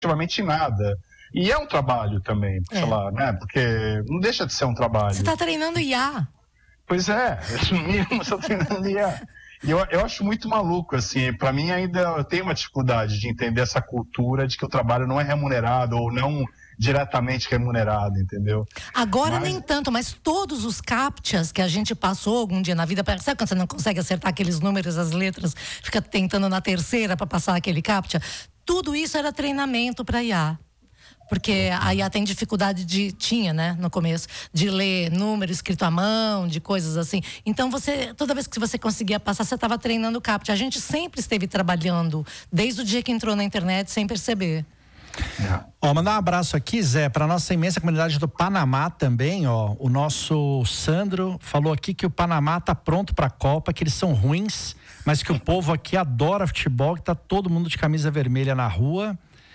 efetivamente nada. E é um trabalho também, sei lá, né? Porque não deixa de ser um trabalho. Você está treinando IA. Pois é, eu estou treinando IA. E eu acho muito maluco, assim, para mim ainda eu tenho uma dificuldade de entender essa cultura de que o trabalho não é remunerado ou não diretamente remunerado, entendeu? Agora nem tanto, mas todos os captchas que a gente passou algum dia na vida, sabe quando você não consegue acertar aqueles números, as letras, fica tentando na terceira para passar aquele captcha? Tudo isso era treinamento para IA. Porque a IA tem dificuldade tinha, né, no começo, de ler número escrito à mão, de coisas assim. Então, toda vez que você conseguia passar, você estava treinando o captcha. A gente sempre esteve trabalhando, desde o dia que entrou na internet, sem perceber. Mandar um abraço aqui, Zé, para nossa imensa comunidade do Panamá também, o nosso Sandro falou aqui que o Panamá tá pronto para a Copa, que eles são ruins, mas que o povo aqui adora futebol, que tá todo mundo de camisa vermelha na rua.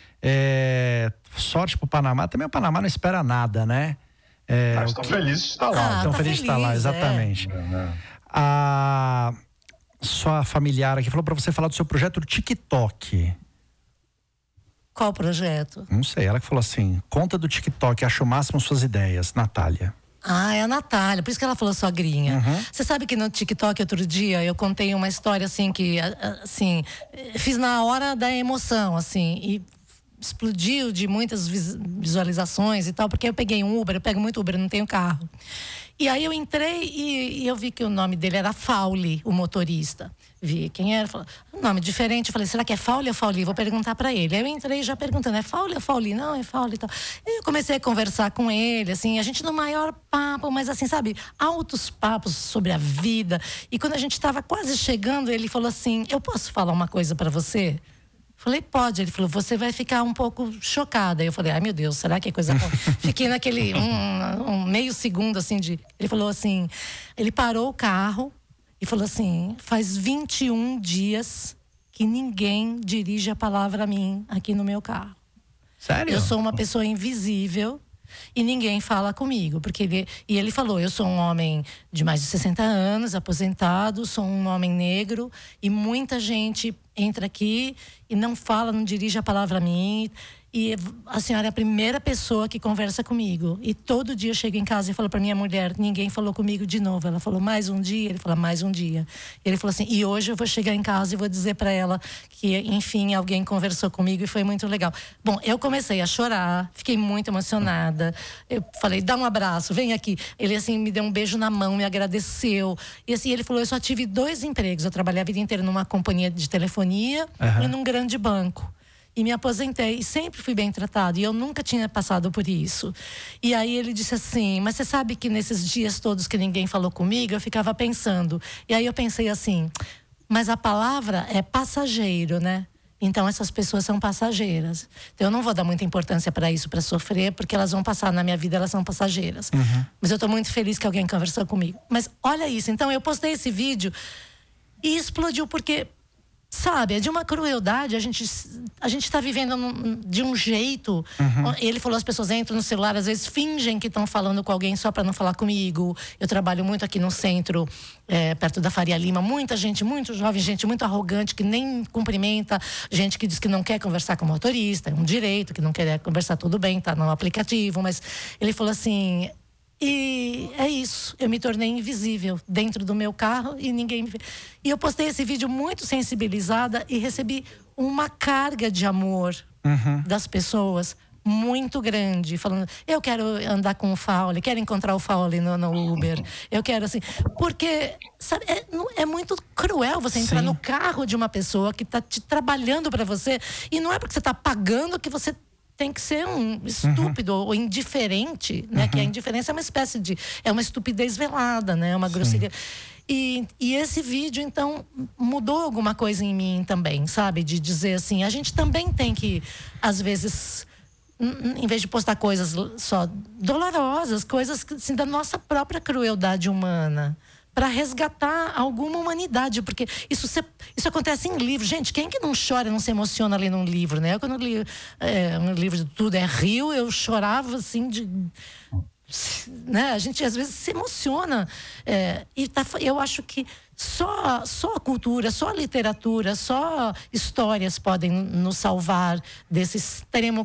Sorte pro Panamá. Também o Panamá não espera nada, né? Estão felizes de estar lá. Estão felizes de estar lá, exatamente. A sua familiar aqui falou para você falar do seu projeto do TikTok. Qual projeto? Não sei, ela que falou assim: conta do TikTok, acho o máximo suas ideias, Natália. É a Natália, por isso que ela falou sogrinha. Você sabe que no TikTok outro dia eu contei uma história assim que, assim, fiz na hora da emoção, assim, e explodiu de muitas visualizações e tal, porque eu peguei um Uber, eu pego muito Uber, eu não tenho carro. E aí eu entrei e eu vi que o nome dele era Fauli, o motorista. Vi quem era, falei, nome diferente. Eu falei, será que é Fauli ou Fauli? Vou perguntar pra ele. Aí eu entrei já perguntando, é Fauli ou Fauli? Não, é Fauli e tal. E eu comecei a conversar com ele, assim, a gente no maior papo, mas assim, sabe, altos papos sobre a vida. E quando a gente tava quase chegando, ele falou assim, eu posso falar uma coisa pra você? Falei, pode. Ele falou, você vai ficar um pouco chocada. Eu falei, ai meu Deus, será que é coisa boa? Fiquei naquele meio segundo assim de... Ele falou assim, ele parou o carro e falou assim, faz 21 dias que ninguém dirige a palavra a mim aqui no meu carro. Sério? Eu sou uma pessoa invisível e ninguém fala comigo, porque ele falou, eu sou um homem de mais de 60 anos, aposentado, sou um homem negro e muita gente entra aqui e não fala, não dirige a palavra a mim. E a senhora é a primeira pessoa que conversa comigo. E todo dia eu chego em casa e falo para minha mulher, ninguém falou comigo de novo. Ela falou, mais um dia? Ele falou, mais um dia. Ele falou assim, e hoje eu vou chegar em casa e vou dizer para ela que, enfim, alguém conversou comigo e foi muito legal. Bom, eu comecei a chorar, fiquei muito emocionada. Eu falei, dá um abraço, vem aqui. Ele, assim, me deu um beijo na mão, me agradeceu. E assim, ele falou, eu só tive 2 empregos. Eu trabalhei a vida inteira numa companhia de telefonia e num grande banco. E me aposentei e sempre fui bem tratado. E eu nunca tinha passado por isso. E aí ele disse assim, mas você sabe que nesses dias todos que ninguém falou comigo, eu ficava pensando. E aí eu pensei assim, mas a palavra é passageiro, né? Então essas pessoas são passageiras. Então eu não vou dar muita importância para isso, para sofrer, porque elas vão passar na minha vida, elas são passageiras. Mas eu tô muito feliz que alguém conversou comigo. Mas olha isso, então eu postei esse vídeo e explodiu porque... Sabe, é de uma crueldade, a gente tá vivendo de um jeito. Ele falou, as pessoas entram no celular, às vezes fingem que estão falando com alguém só para não falar comigo. Eu trabalho muito aqui no centro, perto da Faria Lima, muita gente, muito jovem, gente muito arrogante, que nem cumprimenta, gente que diz que não quer conversar com o motorista, é um direito, que não quer conversar, tudo bem, tá no aplicativo, mas ele falou assim... E é isso, eu me tornei invisível dentro do meu carro e ninguém me vê. E eu postei esse vídeo muito sensibilizada e recebi uma carga de amor das pessoas muito grande, falando, eu quero andar com o Fauli, quero encontrar o Fauli no Uber, eu quero assim, porque sabe, é muito cruel você entrar no carro de uma pessoa que está te trabalhando para você, e não é porque você está pagando que você tem que ser um estúpido ou indiferente, né? Que a indiferença é uma espécie de... É uma estupidez velada, né? É uma grosseria. E esse vídeo, então, mudou alguma coisa em mim também, sabe? De dizer assim, a gente também tem que, às vezes... Em vez de postar coisas só dolorosas, coisas assim, da nossa própria crueldade humana, para resgatar alguma humanidade, porque isso acontece em livro. Gente, quem que não chora, não se emociona ali num livro, né? Eu, quando li um livro de Tudo é Rio, eu chorava assim né? A gente às vezes se emociona, eu acho que só a cultura, só a literatura, só histórias podem nos salvar desse extremo